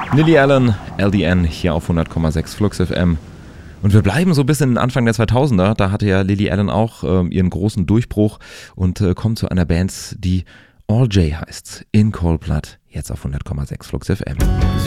Lily Allen, LDN, hier auf 100,6 Flux FM. Und wir bleiben so bis in den Anfang der 2000er. Da hatte ja Lily Allen auch ihren großen Durchbruch und kommt zu einer Band, die All J heißt. In Cold Blood, jetzt auf 100,6 Flux FM.